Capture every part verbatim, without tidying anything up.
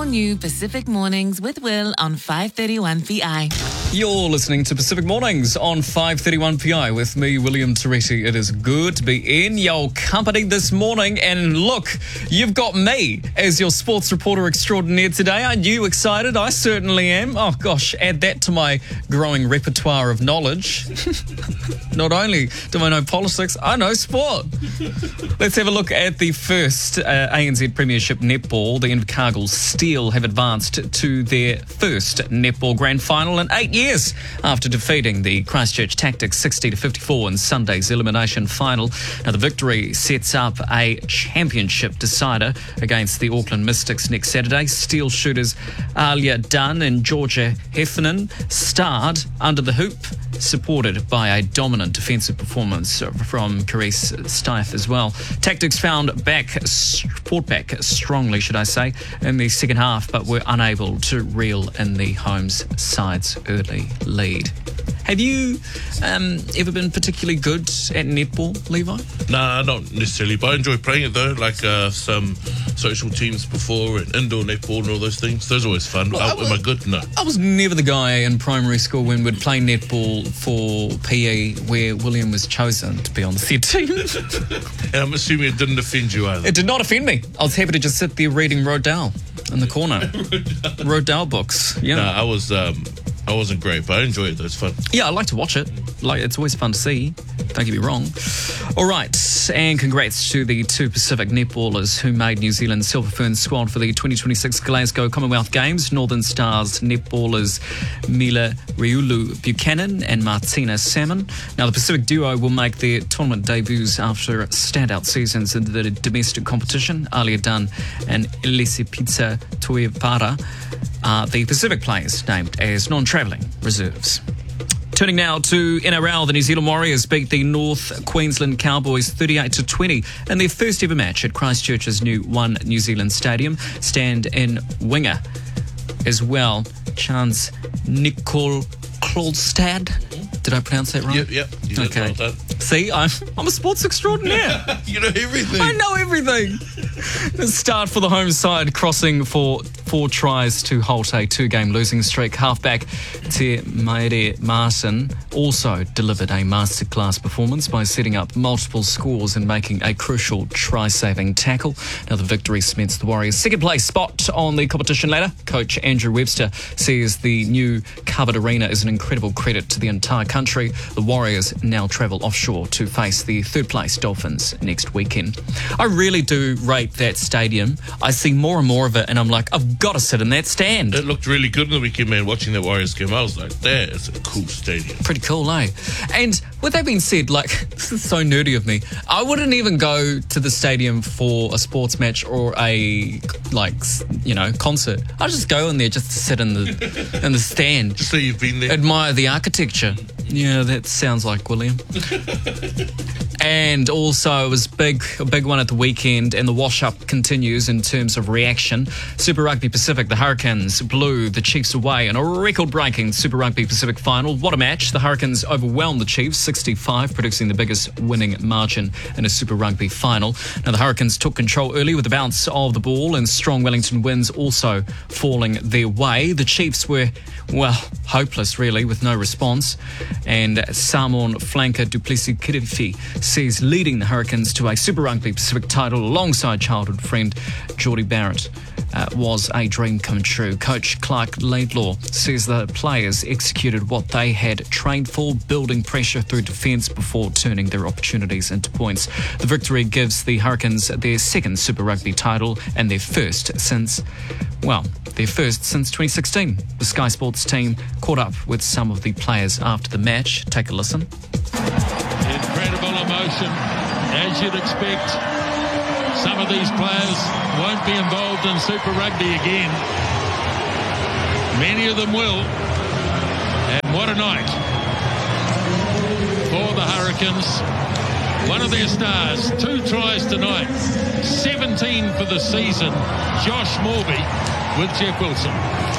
new Pacific Mornings with Will on five thirty-one P I. You're listening to Pacific Mornings on five thirty-one P I with me, William Toretti. It is good to be in your company this morning. And look, you've got me as your sports reporter extraordinaire today. Aren't you excited? I certainly am. Oh, gosh, add that to my growing repertoire of knowledge. Not only do I know politics, I know sport. Let's have a look at the first uh, A N Z Premiership netball. The Invercargill Steel have advanced to their first netball grand final in eight years after defeating the Christchurch Tactics sixty to fifty-four in Sunday's elimination final. Now, the victory sets up a championship decider against the Auckland Mystics next Saturday. Steel shooters Alia Dunn and Georgia Heffernan starred under the hoop, supported by a dominant defensive performance from Carice Stife as well. Tactics found back, fought back strongly, should I say, in the second half, but were unable to reel in the home's side's early lead. Have you um, ever been particularly good at netball, Levi? Nah, not necessarily, but I enjoy playing it though, like uh, some social teams before and indoor netball and all those things. Those are always fun. Well, I, I was, am I good? No. I was never the guy in primary school when we'd play netball for P E where William was chosen to be on the said team. And I'm assuming it didn't offend you either. It did not offend me. I was happy to just sit there reading Rodale in the corner. Rodale books, yeah. Nah, I was... Um, I wasn't great, but I enjoy it though. It's fun. Yeah, I like to watch it. Like, it's always fun to see. Don't get me wrong. All right, and congrats to the two Pacific netballers who made New Zealand's Silver Ferns squad for the twenty twenty-six Glasgow Commonwealth Games. Northern Stars netballers Mila Riulu Buchanan and Martina Salmon. Now, the Pacific duo will make their tournament debuts after standout seasons in the domestic competition. Alia Dunn and Elisipizza Tuivara are the Pacific players named as non-travelling reserves. Turning now to N R L, the New Zealand Warriors beat the North Queensland Cowboys thirty-eight to twenty in their first ever match at Christchurch's new One New Zealand Stadium. Stand-in winger as well, Chance Nicole Klolstad. Did I pronounce that right? Yep, yep. You did okay. Well done. See, I'm, I'm a sports extraordinaire. You know everything. I know everything. The start for the home side, crossing for four tries to halt a two-game losing streak. Halfback Te Maere Martin also delivered a masterclass performance by setting up multiple scores and making a crucial try-saving tackle. Now, the victory cements the Warriors' second-place spot on the competition ladder. Coach Andrew Webster says the new covered arena is an incredible credit to the entire country. The Warriors now travel offshore to face the third-place Dolphins next weekend. I really do rate that stadium. I see more and more of it, and I'm like, I've got to sit in that stand. It looked really good in the weekend, man, watching that Warriors game. I was like, that is a cool stadium. Pretty cool, eh? And with that being said, like, this is so nerdy of me. I wouldn't even go to the stadium for a sports match or a, like, you know, concert. I'd just go in there just to sit in the in the stand. Just so you've been there. Admire the architecture. Yeah, that sounds like William. And also, it was big, a big one at the weekend, and the wash-up continues in terms of reaction. Super Rugby Pacific, the Hurricanes blew the Chiefs away in a record-breaking Super Rugby Pacific final. What a match. The Hurricanes overwhelmed the Chiefs, sixty-five, producing the biggest winning margin in a Super Rugby final. Now, the Hurricanes took control early with the bounce of the ball, and strong Wellington wins also falling their way. The Chiefs were, well, hopeless, really, with no response. And Samoan flanker Duplessis Kirifi sees leading the Hurricanes to a Super Rugby Pacific title alongside childhood friend Geordie Barrett uh, was a dream come true. Coach Clark Laidlaw says the players executed what they had trained for, building pressure through defence before turning their opportunities into points. The victory gives the Hurricanes their second Super Rugby title and their first since, well, their first since twenty sixteen. The Sky Sports team caught up with some of the players after the match. Take a listen. Incredible emotion, as you'd expect. Some of these players won't be involved in Super Rugby again. Many of them will. And what a night for the Hurricanes. One of their stars, two tries tonight, seventeen for the season, Josh Morby with Jeff Wilson.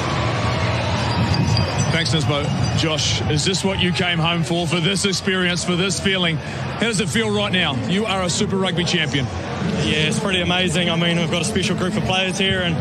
Thanks, Nisbo. Josh, is this what you came home for, for this experience, for this feeling? How does it feel right now? You are a Super Rugby champion. Yeah, it's pretty amazing. I mean, we've got a special group of players here, and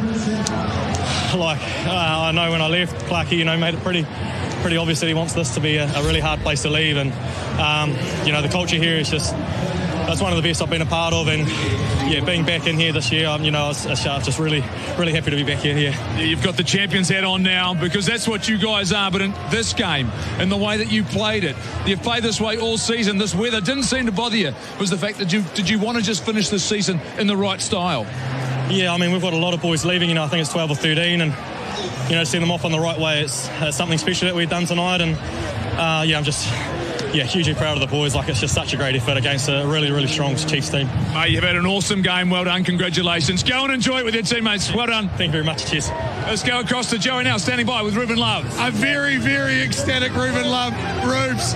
like uh, I know when I left, Clarkie, you know, made it pretty, pretty obvious that he wants this to be a, a really hard place to leave, and um, you know, the culture here is just. That's one of the best I've been a part of, and yeah, being back in here this year, um, you know, I was, I was just really, really happy to be back here. Yeah. You've got the champions hat on now because that's what you guys are. But in this game, in the way that you played it, you've played this way all season. This weather didn't seem to bother you. Was the fact that you did you want to just finish this season in the right style? Yeah, I mean, we've got a lot of boys leaving. You know, I think it's twelve or thirteen, and you know, seeing them off on the right way, it's, it's something special that we've done tonight, and uh, yeah, I'm just. Yeah, hugely proud of the boys. Like, it's just such a great effort against a really, really strong Chiefs team. Mate, you've had an awesome game. Well done. Congratulations. Go and enjoy it with your teammates. Well done. Thank you very much. Cheers. Let's go across to Joey now, standing by with Ruben Love. A very, very ecstatic Ruben Love. Rubes,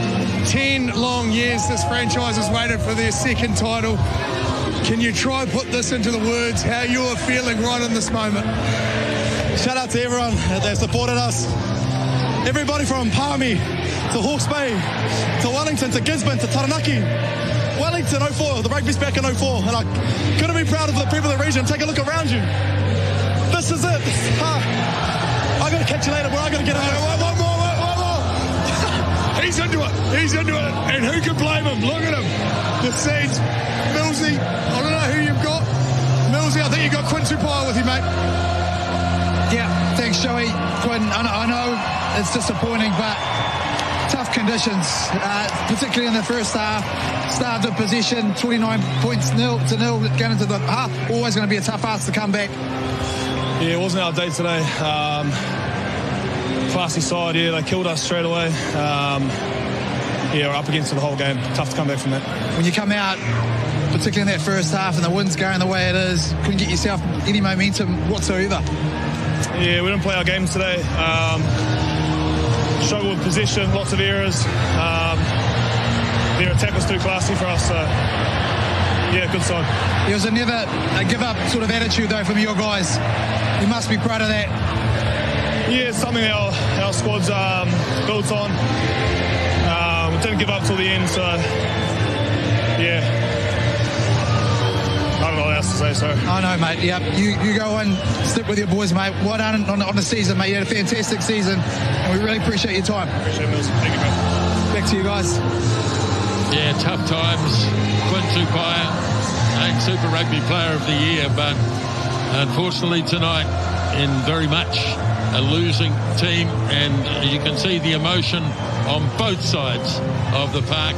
ten long years this franchise has waited for their second title. Can you try and put this into the words, how you're feeling right in this moment? Shout out to everyone that supported us. Everybody from Palmy to Hawke's Bay, to Wellington, to Gisborne, to Taranaki. Wellington oh four, the rugby's back in oh four, and I couldn't be proud of the people of the region. Take a look around you. This is it. Ah, I got to catch you later, but I got to get out. One, one more, one, one more. He's into it. He's into it. And who can blame him? Look at him. The scenes. Millsy, I don't know who you've got. Millsy, I think you've got Quinn Tupaia with you, mate. Yeah, thanks, Joey. Quinn, I know, I know it's disappointing, but tough conditions, uh, particularly in the first half. Starved of possession, twenty-nine points nil to nil going into the half. Always going to be a tough ask to come back. Yeah, it wasn't our day today. Um, classy side, yeah, they killed us straight away. Um, yeah, we're up against it the whole game. Tough to come back from that. When you come out, particularly in that first half, and the wind's going the way it is, couldn't get yourself any momentum whatsoever. Yeah, we didn't play our games today. Um, struggled with possession, lots of errors. Um, their attack was too classy for us, so yeah, good side. There was a never a give-up sort of attitude, though, from your guys. You must be proud of that. Yeah, it's something our, our squad's um, built on. Um, we didn't give up till the end, so yeah. I don't know what else to say, sorry. I know, mate. Yep. You you go and stick with your boys, mate. Well done on, on the season, mate. You had a fantastic season, and we really appreciate your time. Appreciate it, Mills. Thank you, mate. Back to you guys. Yeah, tough times. Quinn Tupaia, named Super Rugby Player of the Year, but unfortunately tonight, in very much a losing team, and you can see the emotion on both sides of the park.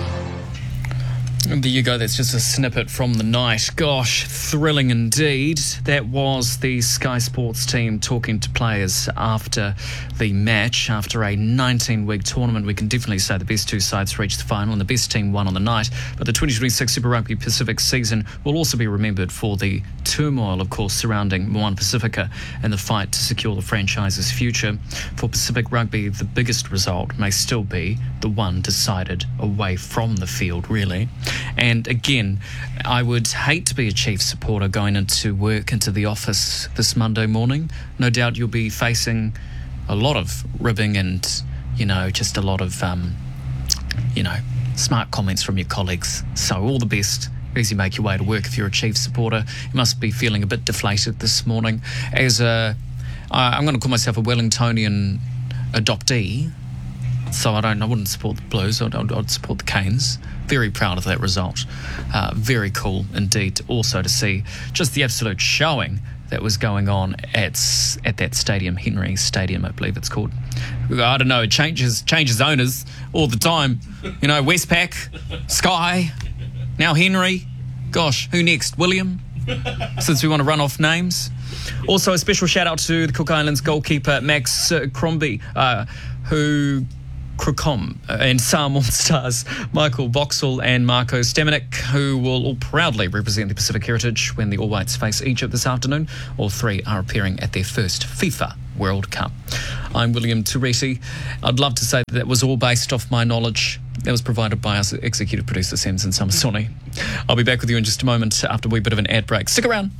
There you go, that's just a snippet from the night. Gosh, thrilling indeed. That was the Sky Sports team talking to players after the match. After a nineteen-week tournament, we can definitely say the best two sides reached the final and the best team won on the night. But the twenty twenty-six Super Rugby Pacific season will also be remembered for the turmoil, of course, surrounding Moana Pacifica and the fight to secure the franchise's future. For Pacific Rugby, the biggest result may still be the one decided away from the field, really. And again, I would hate to be a Chiefs supporter going into work, into the office this Monday morning. No doubt you'll be facing a lot of ribbing and, you know, just a lot of, um, you know, smart comments from your colleagues. So all the best as you make your way to work if you're a Chiefs supporter. You must be feeling a bit deflated this morning. As a, I'm going to call myself a Wellingtonian adoptee, so I don't. I wouldn't support the Blues. I'd, I'd, I'd support the Canes. Very proud of that result. Uh, very cool indeed. Also to see just the absolute showing that was going on at at that stadium, Henry Stadium, I believe it's called. I don't know. It changes changes owners all the time. You know, Westpac, Sky, now Henry. Gosh, who next? William. Since we want to run off names. Also, a special shout out to the Cook Islands goalkeeper Max uh, Crombie, uh, who. Crocom and Samoan stars Michael Boxall and Marco Stamenik, who will all proudly represent the Pacific heritage when the All Whites face Egypt this afternoon. All three are appearing at their first FIFA World Cup. I'm William Tureti. I'd love to say that that was all based off my knowledge. That was provided by us executive producer Samson Samasoni. I'll be back with you in just a moment after a wee bit of an ad break. Stick around.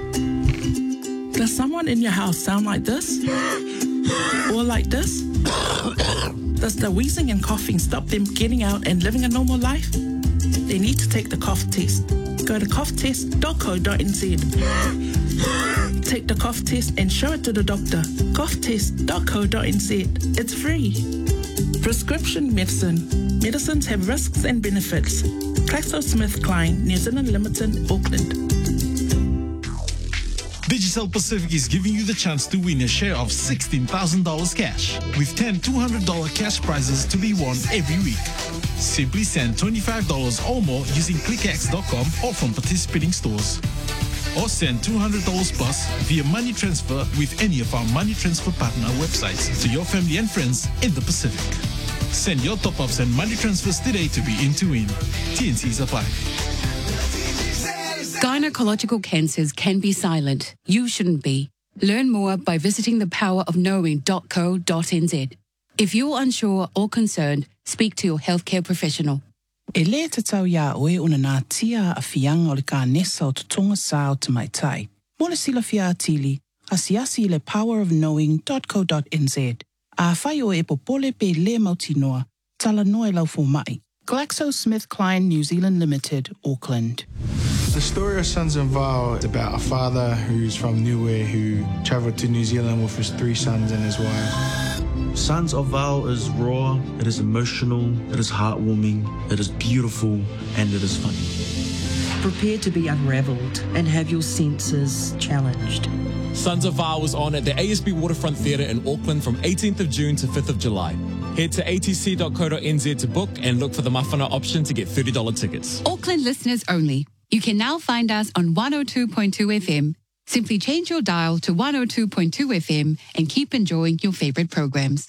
Does someone in your house sound like this? Or like this? Does the wheezing and coughing stop them getting out and living a normal life? They need to take the cough test. go to cough test dot co dot n z. Take the cough test and show it to the doctor. cough test dot co dot n z. It's free. Prescription medicine. Medicines have risks and benefits. GlaxoSmithKline, New Zealand Limited, Auckland. Digicel Pacific is giving you the chance to win a share of sixteen thousand dollars cash, with ten two hundred dollars cash prizes to be won every week. Simply send twenty-five dollars or more using click x dot com or from participating stores. Or send two hundred dollars plus via money transfer with any of our money transfer partner websites to your family and friends in the Pacific. Send your top-ups and money transfers today to be in to win. T N Cs apply. Gynecological cancers can be silent. You shouldn't be. Learn more by visiting the power of knowing dot co dot n z. If you're unsure or concerned, speak to your healthcare professional. E le te tau ia oe una nā tia a fianga o le ka nesa o tutonga sa o te mai tai. Mo le sila fia atili, asi asi le power of knowing dot co dot n z. A whai o e popole pe le mauti noa, tala noe lau fo mai. GlaxoSmithKline New Zealand Limited, Auckland. The story of Sons of Val is about a father who's from Niue who travelled to New Zealand with his three sons and his wife. Sons of Val is raw, it is emotional, it is heartwarming, it is beautiful, and it is funny. Prepare to be unravelled and have your senses challenged. Sons of Val was on at the A S B Waterfront Theatre in Auckland from eighteenth of June to fifth of July. Head to a t c dot co dot n z to book and look for the Mawhana option to get thirty dollars tickets. Auckland listeners only. You can now find us on one oh two point two F M. Simply change your dial to one oh two point two F M and keep enjoying your favourite programs.